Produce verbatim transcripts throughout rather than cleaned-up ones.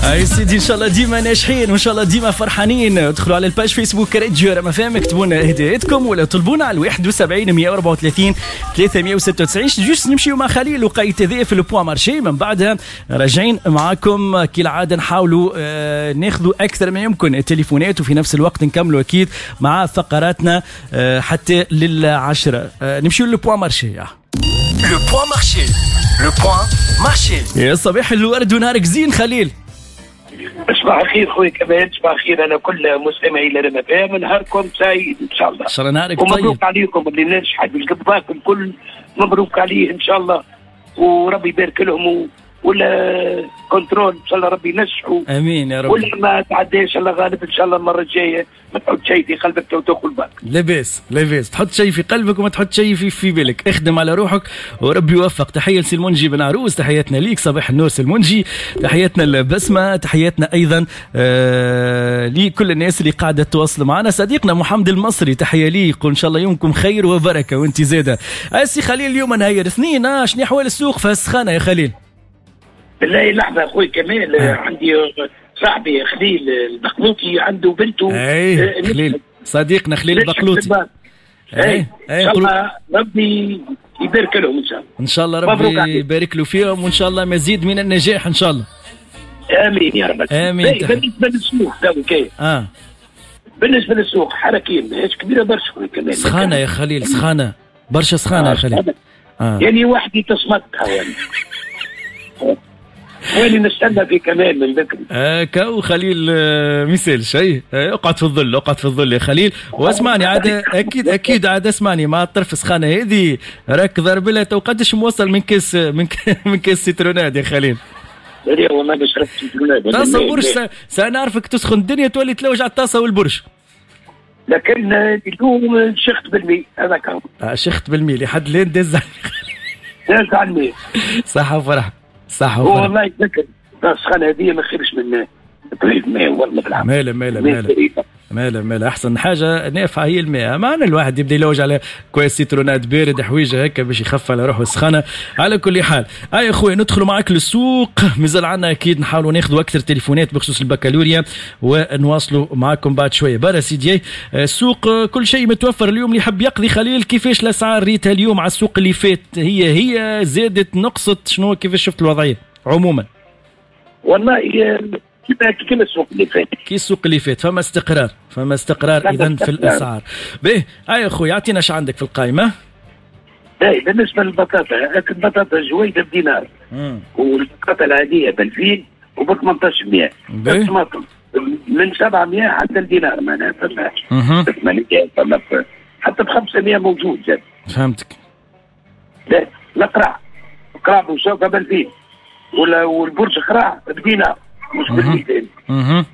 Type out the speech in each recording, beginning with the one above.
اي سيدي ان شاء الله ديما ناجحين وان شاء الله ديما فرحانين. ادخلوا على الباج فيسبوك راديو راه ما فاهم، اكتبوا لنا هدايتكم ولا طلبونا على واحد وسبعين مية وأربعة وثلاثين ثلاثمية وستة وتسعين. جوست نمشيو مع خليل وقايت هذه في البوان مارشي، من بعدها راجعين معاكم كالعاده نحاولوا آه ناخذوا اكثر ما يمكن التليفونات، وفي نفس الوقت نكملوا اكيد مع فقراتنا آه حتى للعشرة. آه نمشيو للبوان مارشي. لو بوان مارشي لو بوان مارشي. يا صباح الورد ونهارك زين خليل. صباح الخير خويا كمان، صباح الخير انا كل مستمعي لنا فاهم. نهاركم سعيد ان شاء الله. ان شاء الله نهارك طيب طيب. ومبروك عليكم اللي نجحت بالقباك الكل، مبروك عليه ان شاء الله، وربي يبارك لهم و... ولا كنترول ان شاء الله ربي ينجحوا امين يا رب. ولا ما تعداش الله غالب ان شاء الله. المره الجايه ما تحط شيء في قلبك تو تاكل باك. لاباس لاباس، تحط شيء في قلبك وما تحط شيء في في بالك، اخدم على روحك وربي يوفق. تحيه لسي المنجي بن عروس، تحياتنا ليك صباح النور سي المنجي، تحياتنا لبسمه، تحياتنا ايضا آه لكل الناس اللي قاعده تواصل معنا. صديقنا محمد المصري تحيه لي، يقول ان شاء الله يومكم خير وبركه وانت زاده. اسي خليل اليوم نهاير اثنين، اه شنو احوال السوق في السخانه يا خليل؟ بالله لحظه اخوي كمال آه. عندي صاحبي خليل البقلوطي عنده بنته. اي آه خليل صديقنا خليل البقلوطي. اي ان شاء الله ربي يبارك لهم ان شاء الله. ان شاء الله ربي يبارك له فيهم وان شاء الله مزيد من النجاح ان شاء الله. امين يا رب. امين. بالنسبه للسوق تو كيف؟ اه بالنسبه للسوق حركيه ماهيش كبيره برشا كمان. سخانه يا خليل، سخانه برشا سخانه آه يا خليل. آه. يعني واحد تصمتها يعني وين نستنى في كمان من ذكر آه كاو خليل آه مثال شيء آه اقعد في الظل، اقعد في الظل يا خليل واسمعني عاد. اكيد اكيد عاد اسمعني مع الطرف سخانه هذه راك ضرب لها تو قداش موصل من كاس من من كاس سيتروناد يا خليل؟ لا والله ما شربت سيتروناد. طاسه برج سنعرفك تسخن الدنيا تولي تلوج على الطاسه والبرج. لكن اليوم شخت بالمي هذا كان آه شخت بالمي لحد لين دز دز على المي. صحه وفرحه صح وفرح. والله يتذكر السخانه هذه ما خيرش من طريق الماء والله بالعكس. ماله ماله ماله ماله ماله احسن حاجه نافعه هي الماء. معنا الواحد يبدا يلوج على كويس سيترونات بارد حويجه هكا باش يخف على روحه السخانه. على كل حال هاي اخويا ندخلوا معك للسوق، مازال عندنا اكيد نحاولوا ناخذوا اكثر تليفونات بخصوص البكالوريا ونواصلوا معكم بعد شويه. برا سيدي السوق كل شيء متوفر اليوم. اللي يحب يقضي خليل كيفاش الاسعار ريتها اليوم على السوق اللي فات؟ هي هي زادت نقصت شنو كيفاش شفت الوضعيه عموما؟ والله كيما كيما السوق اللي فات كي السوق اللي فات فما استقرار، فما استقرار اذا في الاسعار. باهي هاي اخويا اعطينا اش عندك في القائمه. باهي بالنسبه للبطاطا البطاطا جويده بدينار والبطاطا العاديه ب ألفين وب ثمانطاش مية. الطماطم من سبعمية حتى الدينار معناها فما ثمانمية فما حتى ب خمسمية موجود زاد. فهمتك. لا القراع القراع وشوكه ب ألفين ولا والبرج قراع بدينار مش بالميتين. اها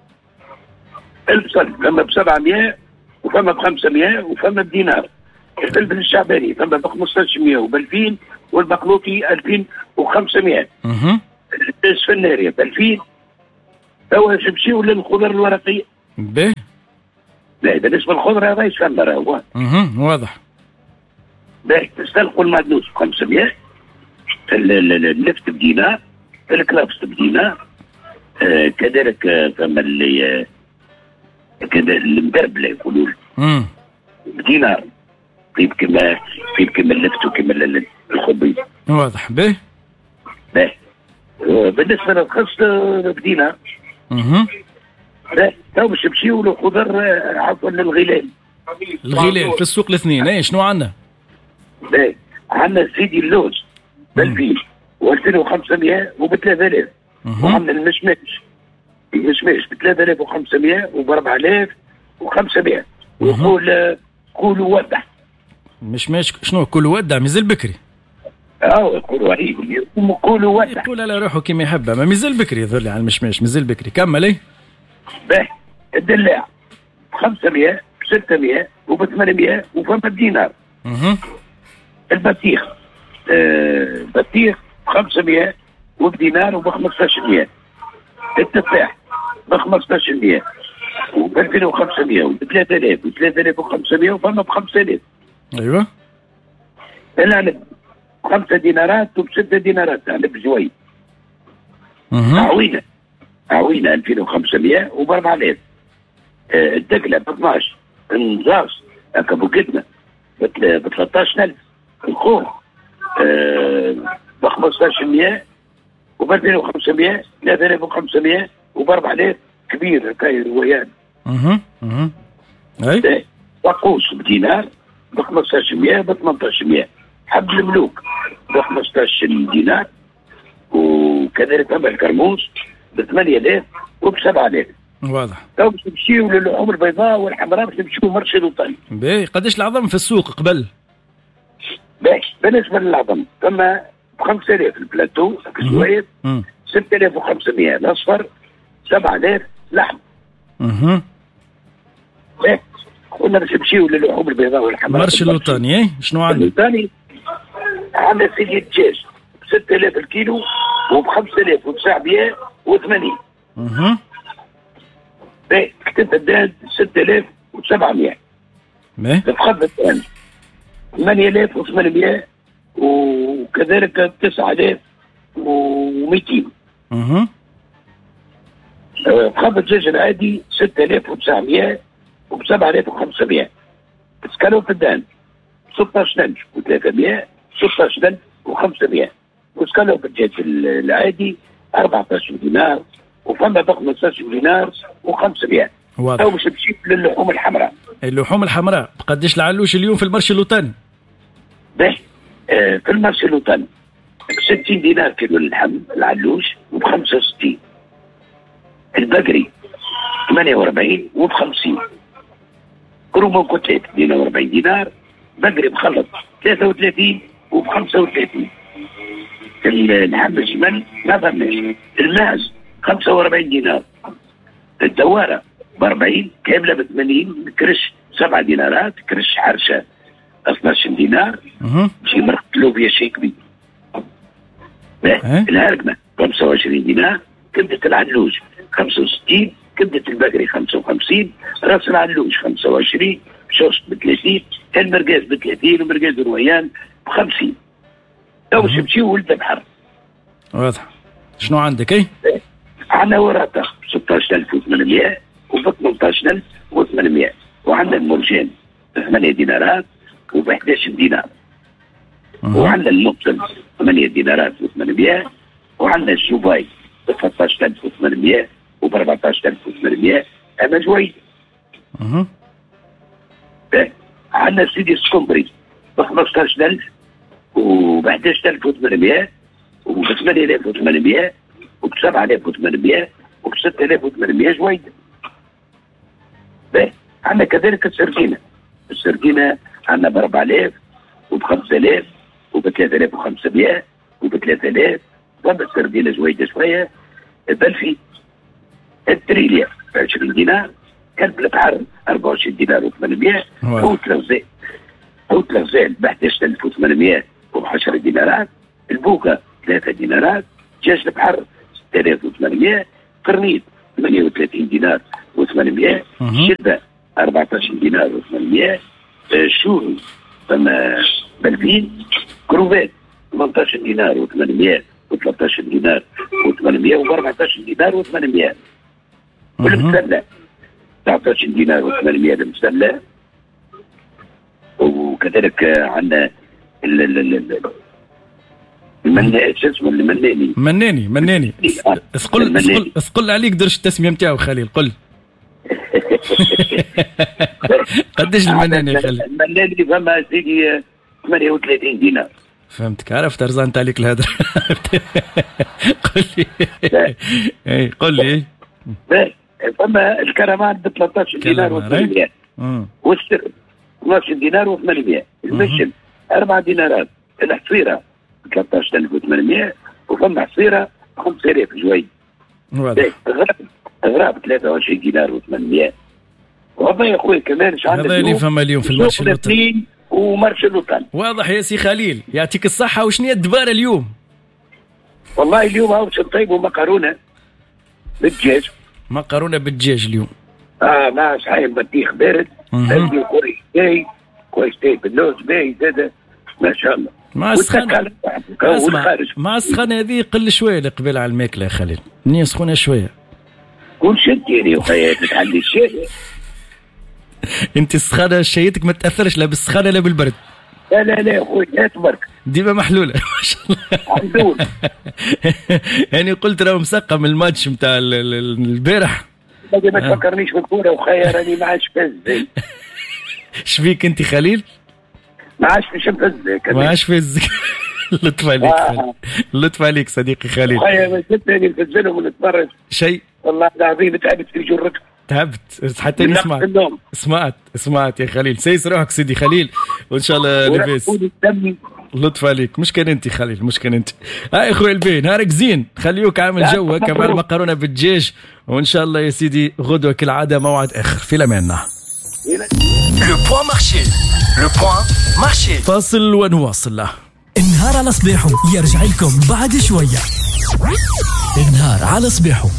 البصل فما ب سبعمية وفما ب خمسمية وفما بدينار. الفلفل الشعباني فما ب خمسطاش مية وب ألفين والبقلوطي ألفين وخمسمية. اها السفناري ب ألفين. توا نمشيو للخضر الورقيه. باهي لا بالنسبه للخضره هذا يسمى راهو. اها واضح. باهي تستلقوا المعدنوس ب خمسمية، اللفت بدينار، الكلابس بدينار. آه كذلك آه فما اللي آه كذا المبربله يقولوا له بدينار. طيب كما طيب كما اللفت وكما الخبيز. واضح. باهي باهي آه بالنسبه للخس بدينار. اها باهي تو باش نمشيو للخضر آه عفوا للغلال. الغلال في السوق الاثنين. اي شنو عندنا؟ باهي عندنا سيدي اللوز ب ألفين وألفين وخمسمية وب ثلاثة آلاف. وعندنا المشماش المشماش ب ثلاثة آلاف وخمسمية وب أربعة آلاف وخمسمية. ويقول كولوا ودع. مشماش شنو كولوا ودع مازال بكري؟ اه يقولوا عليه كولوا ودع. يقول على روحه كيما يحب ما مازال بكري يظهر لي على المشماش مازال بكري. كمل. اي باهي الدلاع ب خمسمية ب ستمية وب ثمانمية وفما بدينار. اها البطيخ آه بطيخ ب خمسمية وبدينار وب خمسطاش مية. التفاح ب خمسطاش مية وب ألفين وخمسمية وب ثلاثة آلاف و ثلاثة آلاف وخمسمية وفما ب خمسة آلاف. ايوه العنب بخمسة دينارات وبستة دينارات عنب جوي. اها تعوينه عوينه ألفين وخمسمائة وب أربعة آلاف. آه الدقله ب اثناش، النزاص هكا بوكتنا ب ثلاثة عشر ألف، الخوخ آه ب خمسطاش مية وب ألفين وخمسمائة ثلاثة آلاف وخمسمائة وب أربعة آلاف، كبير هكايا روايات. اها اها اي طقوس بدينار ب خمسطاش مية ب ثمنطاش مية، حبل الملوك ب خمسطاش دينار، وكذلك أما الكرموس ب ثمانية آلاف وب سبعة آلاف. واضح. تو باش نمشيو للحوم البيضاء والحمراء باش نمشيو مرشد وطني. باهي قداش العظم في السوق قبل؟ باهي بالنسبه للعظم ثم ب خمسة آلاف البلاتو السويد، ستة آلاف وخمسمائة الاصفر، سبعة آلاف لحم. اها باهي قلنا باش نمشيو للحوم البيضاء والحمراء. مرشد الوطني شنو عندك؟ الوطني عندنا سيدي الدجاج ب ستة آلاف الكيلو وب خمسة آلاف وتسعمائة وثمانين. اها باهي كتب الدهن ستة آلاف وسبعمائة. باهي الفخذ الثاني ثمانية آلاف وثمانمائة وكذلك تسعة آلاف ومئتين. اها الفخذ الدجاج العادي ستة آلاف وتسعمائة وب سبعة آلاف وخمسمائة. سكالوب الدهن ستة عشر ألف وثلاثمائة ستة عشر ألف وخمسمائة. وسكالوب الدجاج العادي أربعة عشر دينار، وفما ب خمسة عشر دينار وخمسمائة. واضح. تو باش نمشيو للحوم الحمراء. اللحوم الحمراء بقداش العلوش اليوم في المرشد الوطني؟ باهي آه في المرشد الوطني ب ستين دينار كيلو اللحم العلوش وب خمسة وستين. البقري ثمانية وأربعين وب خمسين. كرومو كتلات اثنين وأربعين دينار، بقري مخلط ثلاثة وثلاثين وب خمسة وثلاثين. اللحم الجمل ما فهمناش. الماعز خمسة وأربعين دينار. الدوارة ب أربعين، كاملة ب ثمانين، كرش سبعة دينارات، كرش حرشة اثناش دينار، اها شي مرق لوبيا شي كبير. الهرقمة خمسة وعشرين دينار، كبدة العلوج خمسة وستين، كبدة البقري خمسة وخمسين، راس العلوج خمسة وعشرين، شوش ب ثلاثين، المرقاز ب ثلاثين، ومرقاز الرويان ب خمسين. تو باش نمشيو ولد بحر. واضح. شنو عندك اي؟ عندنا وراطة ب ستة عشر ألف وثمانمائة وب ثمانية عشر ألف وثمانمائة، وعندنا المرجان ب ثمانية دينارات وب أحد عشر دينار. وعندنا المقتل ثمانية دينارات وثمانمائة، وعندنا الشوفاي ب ثلاثة عشر ألف وثمانمائة وب أربعة عشر ألف وثمانمائة. أما جوي. اها عندنا سيدي السكومبري ب خمسة عشر ألف وب أحد عشر ألف وثمانمائة وب ثمانية آلاف وثمانمائة وب سبعة آلاف وثمانمائة وب ستة آلاف وثمانمائة جويد. باهي عندنا كذلك السردينة. السردينة عندنا ب أربعة آلاف وب خمسة آلاف وب ثلاثة آلاف وخمسمائة وب ثلاثة آلاف. ضرب السردينة جويدة شوية بلفي. التريليا ب عشرين دينار، كلب البحر أربعة وعشرين دينار وثمانمائة، حوت الغزال حوت الغزال ب أحد عشر ألف وثمانمائة وب عشرة دينارات، البوكا ثلاثة دينارات، دجاج البحر ستة آلاف وثمانمائة، قرنيط ثمانية وثلاثين دينار وثمانمائة، شربة أربعة عشر دينار وثمانمائة، الشوري ثم بلفين، كروفات ثمانية عشر دينار وثمانمائة وثلاثة عشر دينار وثمانمائة وب أربعة عشر دينار وثمانمائة. والمسلة تسعة عشر دينار وثمانمائة المسلة. وكذلك عندنا المناني شو اسمه المناني مناني مناني اسقل اسقل اسقل عليك درش التسميه نتاعو خليل قل. قداش المناني يا خليل؟ المناني فما سيدي ثمانية وثلاثين دينار. فهمتك، عرفت رزانت عليك الهدر. قل لي اي قل لي. فما الكرمان ب ثلاثة عشر دينار وثمانمائة، والسر اثنا عشر دينار وثمانمائة، المشل أربعة دينارات، الحصيرة ب ثلاثة عشر ألف وثمانمائة، وفما حصيرة خمسة آلاف جوي. غراب غراب ثلاثة وعشرين دينار وثمانمائة. وهذا يا اخوي كمان ايش عندنا هذا اللي فما اليوم في المرشد الوطني ومرشد الوطني. واضح يا سي خليل، يعطيك الصحة. وشنو هي الدبارة اليوم؟ والله اليوم هاو باش نطيبوا مقارونة بالدجاج. مقارونة بالدجاج اليوم. اه مع صحيح بطيخ بارد، هذه كوري باهي، كويس باهي باللوز باهي زاد ما شاء الله. مع السخانة اسمع، مع السخانة هذه قل شوية اللي قبل على الماكلة يا خليل، منين سخونة شوية. كل شتيني وخيا تتحلي الشيء. انت السخانه شيتك ما تاثرش لا بالسخانه لا بالبرد؟ لا لا لا يا اخوي لا تبارك ديما محلوله ما شاء الله. عندول. يعني قلت راه مسقم الماتش نتاع البارح. ما تفكرنيش بالكوره وخيا راني ما عادش فز. شبيك انت خليل؟ ما عادش فيش نفز. ما عادش فز. لطف عليك آه. لطف عليك صديقي خليل. خيا ما زلت راني نفزلهم ونتفرج. شيء والله العظيم تعبت في جرتك. تعبت حتى نسمع. سمعت سمعت يا خليل. سيس روحك سيدي خليل وان شاء الله لاباس. لطف عليك. مش كان انت خليل مش كان انت. هاي اخوي البي نهارك زين. خليوك عامل جو كما المقارنه بالدجاج وان شاء الله يا سيدي غدوه كالعاده موعد اخر في لماننا. لو بوان مارشي لو بوان مارشي. فاصل ونواصل له. النهار على صباحو يرجع لكم بعد شويه. النهار على صباحو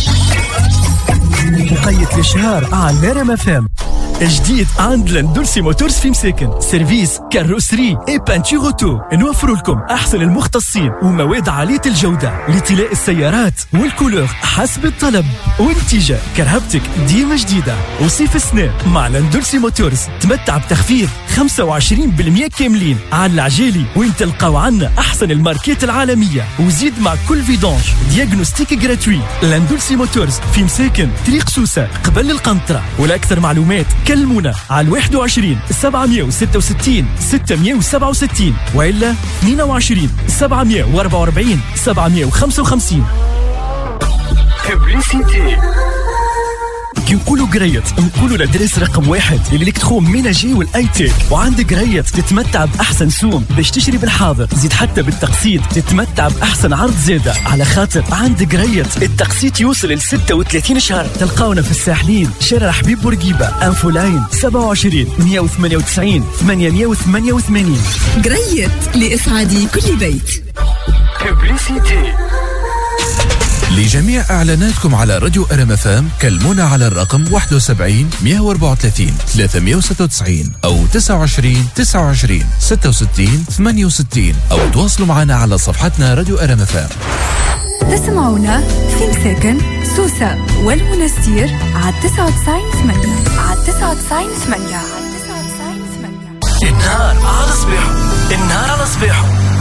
مقيد الشهر على ريم اف ام. جديد عند لاندولسي موتورز في مساكن. سيرفيس كاروسري اي بانتور اوتو. نوفر لكم احسن المختصين ومواد عاليه الجوده لطلاء السيارات والكولور حسب الطلب. وانتجاه كرهبتك ديما جديده. وصيف السنة مع لاندولسي موتورز تمتع بتخفيض خمسة وعشرين بالمئة كاملين على العجالي وين تلقاو عنا احسن الماركات العالميه. وزيد مع كل فيدونج دياغنوستيك جراتوي. لاندولسي موتورز في مساكن طريق سوسه قبل القنطره. ولاكثر معلومات كلمونا على واحد وعشرين سبعمئة وستة وستين ستمئة وسبعة وستين وإلا اثنين وعشرين سبعمئة وأربعة وأربعين سبعمئة وخمسة وخمسين. ببليسيتي. كي نقولوا قريت نقولوا لدرس رقم واحد الالكترون ميناجي والاي تيك. وعندك قريت تتمتع باحسن سوم باش تشري بالحاضر. زيد حتى بالتقسيط تتمتع باحسن عرض زاده على خاطر عندك قريت التقسيط يوصل ل ستة وثلاثين شهر. تلقاونا في الساحلين شارع حبيب بورقيبه انفو لاين سبعة وعشرين مئة وثمانية وتسعين ثمانمئة وثمانية وثمانين. قريت لاسعاد كل بيت. ببليسيتي. لجميع إعلاناتكم على راديو أرم اف ام كلمونا على الرقم واحد وسبعين مئة وأربعة وثلاثين ثلاثمئة وستة وتسعين أو تسعة وعشرين تسعة وعشرين ستة وستين ثمانية وستين أو تواصلوا معنا على صفحتنا راديو أرم اف ام. تسمعونا في مساكن سوسة والمنستير على تسعة وتسعين ثمانية على تسعة وتسعين ثمانية على تسعة وتسعين ثمانية. النهار على صباحو النهار على صباحو.